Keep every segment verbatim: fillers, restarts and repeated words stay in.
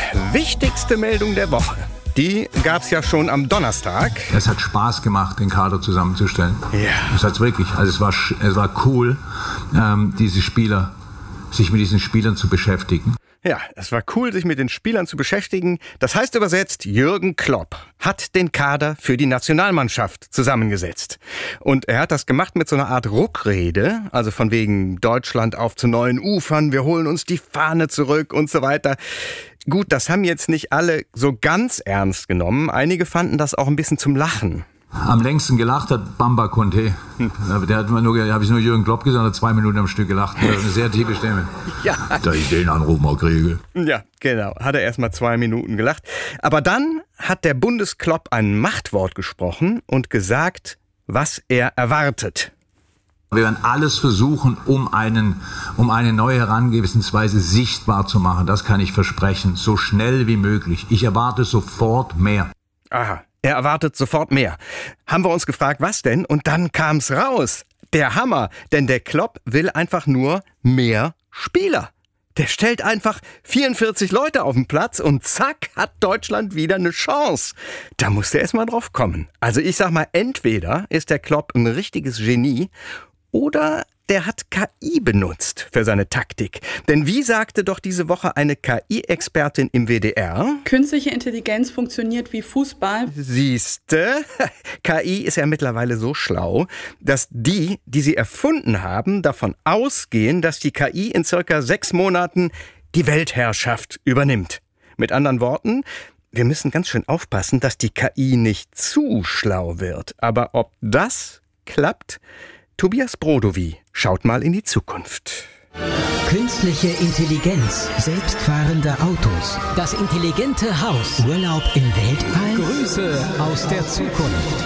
wichtigste Meldung der Woche. Die gab's ja schon am Donnerstag. Es hat Spaß gemacht, den Kader zusammenzustellen. Ja. Es hat's wirklich. Also es war, es war cool, ähm, diese Spieler, sich mit diesen Spielern zu beschäftigen. Ja, es war cool, sich mit den Spielern zu beschäftigen. Das heißt übersetzt, Jürgen Klopp hat den Kader für die Nationalmannschaft zusammengesetzt. Und er hat das gemacht mit so einer Art Ruckrede, also von wegen Deutschland auf zu neuen Ufern, wir holen uns die Fahne zurück und so weiter. Gut, das haben jetzt nicht alle so ganz ernst genommen. Einige fanden das auch ein bisschen zum Lachen. Am längsten gelacht hat Bamba Conte. Der hat nur, da habe ich nur Jürgen Klopp gesagt, hat zwei Minuten am Stück gelacht. Eine sehr tiefe Stimme. Ja. Da ich den Anruf mal kriege. Ja, genau. Hat er erst mal zwei Minuten gelacht. Aber dann hat der Bundesklopp ein Machtwort gesprochen und gesagt, was er erwartet. Wir werden alles versuchen, um, einen, um eine neue Herangehensweise sichtbar zu machen. Das kann ich versprechen. So schnell wie möglich. Ich erwarte sofort mehr. Aha. Er erwartet sofort mehr. Haben wir uns gefragt, was denn? Und dann kam's raus. Der Hammer. Denn der Klopp will einfach nur mehr Spieler. Der stellt einfach vierundvierzig Leute auf den Platz und zack, hat Deutschland wieder eine Chance. Da muss der erst mal drauf kommen. Also ich sag mal, entweder ist der Klopp ein richtiges Genie oder der hat K I benutzt für seine Taktik. Denn wie sagte doch diese Woche eine K I-Expertin im W D R? Künstliche Intelligenz funktioniert wie Fußball. Siehste, K I ist ja mittlerweile so schlau, dass die, die sie erfunden haben, davon ausgehen, dass die K I in circa sechs Monaten die Weltherrschaft übernimmt. Mit anderen Worten, wir müssen ganz schön aufpassen, dass die K I nicht zu schlau wird. Aber ob das klappt? Tobias Brodowy schaut mal in die Zukunft. Künstliche Intelligenz, selbstfahrende Autos, das intelligente Haus, Urlaub im Weltall. Grüße aus der Zukunft.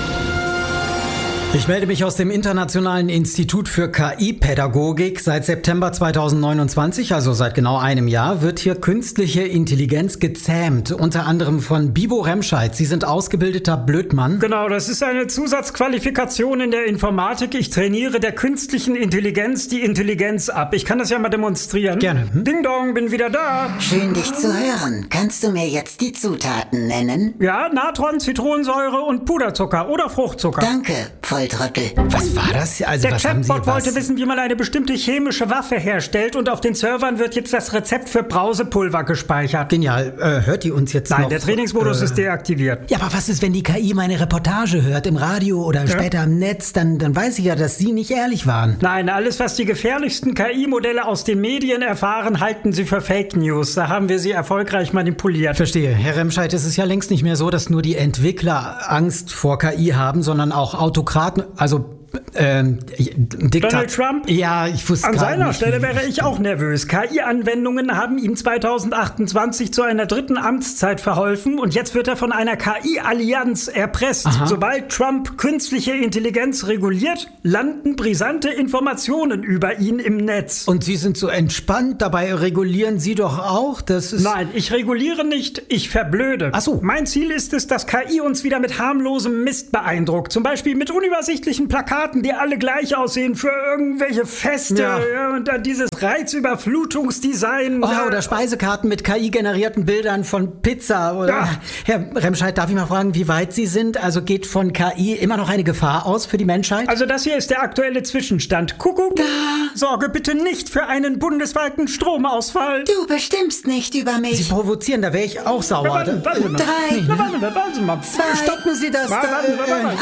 Ich melde mich aus dem Internationalen Institut für K I-Pädagogik. Seit September zweitausendneunundzwanzig, also seit genau einem Jahr, wird hier künstliche Intelligenz gezähmt. Unter anderem von Bibo Remscheid. Sie sind ausgebildeter Blödmann. Genau, das ist eine Zusatzqualifikation in der Informatik. Ich trainiere der künstlichen Intelligenz die Intelligenz ab. Ich kann das ja mal demonstrieren. Gerne. Hm? Ding Dong, bin wieder da. Schön, dich zu hören. Kannst du mir jetzt die Zutaten nennen? Ja, Natron, Zitronensäure und Puderzucker oder Fruchtzucker. Danke, Volltrottel. Was war das? Also, der was haben Sie, Chatbot was? wollte wissen, wie man eine bestimmte chemische Waffe herstellt und auf den Servern wird jetzt das Rezept für Brausepulver gespeichert. Genial. Äh, hört die uns jetzt Nein, noch? der Trainingsmodus äh, ist deaktiviert. Ja, aber was ist, wenn die K I meine Reportage hört im Radio oder ja. später im Netz? Dann, dann weiß ich ja, dass Sie nicht ehrlich waren. Nein, alles, was die gefährlichsten K I-Modelle aus den Medien erfahren, halten Sie für Fake News. Da haben wir sie erfolgreich manipuliert. Verstehe. Herr Remscheid, es ist ja längst nicht mehr so, dass nur die Entwickler Angst vor K I haben, sondern auch Autokraten, also Ähm, Diktat- Donald Trump? Ja, ich wusste An seiner nicht, Stelle wäre ich auch nervös. K I-Anwendungen haben ihm zweitausendachtundzwanzig zu einer dritten Amtszeit verholfen und jetzt wird er von einer K I-Allianz erpresst. Aha. Sobald Trump künstliche Intelligenz reguliert, landen brisante Informationen über ihn im Netz. Und Sie sind so entspannt, dabei regulieren Sie doch auch? Das ist Nein, ich reguliere nicht, ich verblöde. Ach so. Mein Ziel ist es, dass K I uns wieder mit harmlosem Mist beeindruckt. Zum Beispiel mit unübersichtlichen Plakaten, die alle gleich aussehen für irgendwelche Feste. Ja. Ja, und dann dieses Reizüberflutungsdesign. Oh, ja. oder Speisekarten mit K I-generierten Bildern von Pizza. Oder Ja. Herr Remscheid, darf ich mal fragen, wie weit Sie sind? Also geht von K I immer noch eine Gefahr aus für die Menschheit? Also das hier ist der aktuelle Zwischenstand. Kuckuck. Sorge bitte nicht für einen bundesweiten Stromausfall. Du bestimmst nicht über Sie mich. provozieren, da wäre ich auch sauer. Warten, warten Sie mal. Drei. Na, warten Sie, warten Sie mal. Zwei. Stoppen Sie das. Warten, warten, da, warten, warten.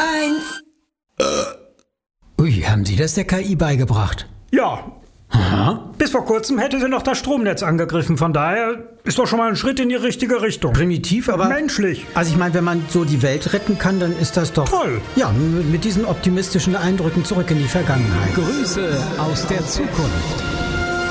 Eins. Ui, haben Sie das der K I beigebracht? Ja. Aha. Bis vor kurzem hätte sie noch das Stromnetz angegriffen. Von daher ist doch schon mal ein Schritt in die richtige Richtung. Primitiv, aber Menschlich. Also ich meine, wenn man so die Welt retten kann, dann ist das doch Toll. Ja, mit diesen optimistischen Eindrücken zurück in die Vergangenheit. Grüße aus der Zukunft.